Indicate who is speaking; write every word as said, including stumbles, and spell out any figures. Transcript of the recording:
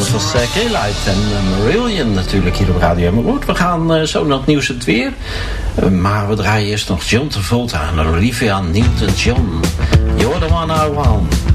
Speaker 1: dat was uh, K-Light en uh, Marillion natuurlijk hier op Radio. Maar goed, we gaan uh, zo naar het nieuws en het weer. Uh, maar we draaien eerst nog John Travolta en Olivia Newton-John. You're the one I want.